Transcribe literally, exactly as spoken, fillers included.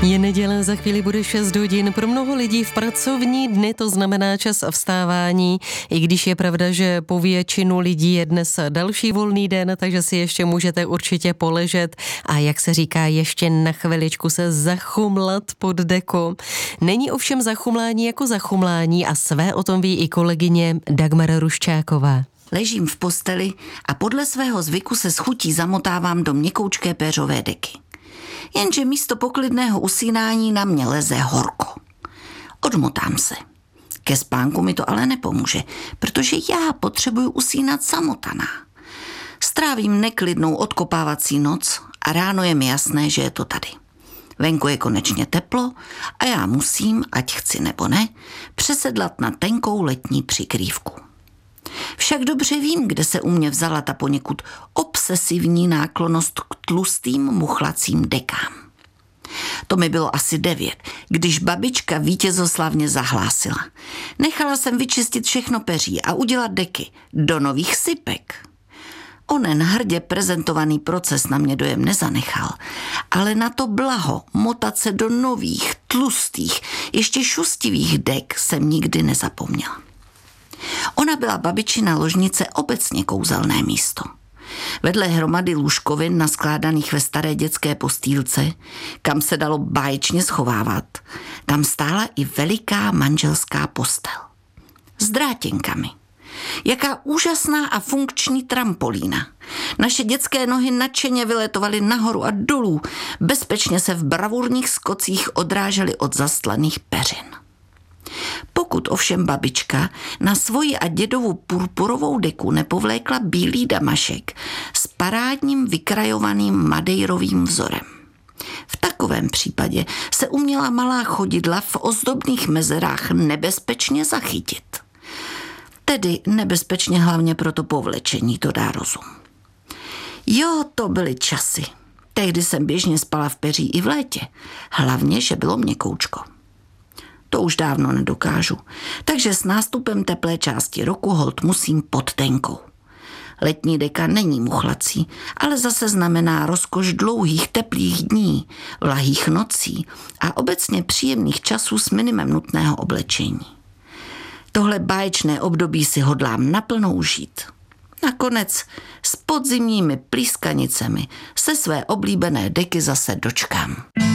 Je neděle, za chvíli bude šest hodin. Pro mnoho lidí v pracovní dny to znamená čas vstávání. I když je pravda, že po většinu lidí je dnes další volný den, takže si ještě můžete určitě poležet a jak se říká, ještě na chviličku se zachumlat pod deko. Není ovšem zachumlání jako zachumlání a své o tom ví i kolegyně Dagmara Ruščáková. Ležím v posteli a podle svého zvyku se s chutí zamotávám do měkoučké péřové deky. Jenže místo poklidného usínání na mě leze horko. Odmotám se. Ke spánku mi to ale nepomůže, protože já potřebuju usínat samotaná. Strávím neklidnou odkopávací noc a ráno je mi jasné, že je to tady. Venku je konečně teplo a já musím, ať chci nebo ne, přesedlat na tenkou letní přikrývku. Však dobře vím, kde se u mě vzala ta poněkud obsesivní náklonnost k tlustým muchlacím dekám. To mi bylo asi devět, když babička vítězoslavně zahlásila. Nechala jsem vyčistit všechno peří a udělat deky do nových sypek. Onen hrdě prezentovaný proces na mě dojem nezanechal, ale na to blaho motat se do nových, tlustých, ještě šustivých dek jsem nikdy nezapomněla. Ona byla babičina ložnice obecně kouzelné místo. Vedle hromady lůžkovin naskládaných ve staré dětské postýlce, kam se dalo báječně schovávat, tam stála i veliká manželská postel. S drátěnkami. Jaká úžasná a funkční trampolína. Naše dětské nohy nadšeně vyletovaly nahoru a dolů, bezpečně se v bravurních skocích odrážely od zastlaných peřin. Pokud ovšem babička na svoji a dědovu purpurovou deku nepovlékla bílý damašek s parádním vykrajovaným madejrovým vzorem. V takovém případě se uměla malá chodidla v ozdobných mezerách nebezpečně zachytit. Tedy nebezpečně hlavně pro to povlečení, to dá rozum. Jo, to byly časy. Tehdy jsem běžně spala v peří i v létě. Hlavně, že bylo měkoučko. To už dávno nedokážu, takže s nástupem teplé části roku holt musím pod tenkou. Letní deka není muchlací, ale zase znamená rozkoš dlouhých teplých dní, vlahých nocí a obecně příjemných časů s minimem nutného oblečení. Tohle báječné období si hodlám naplno užít. Nakonec s podzimními plískanicemi se své oblíbené deky zase dočkám.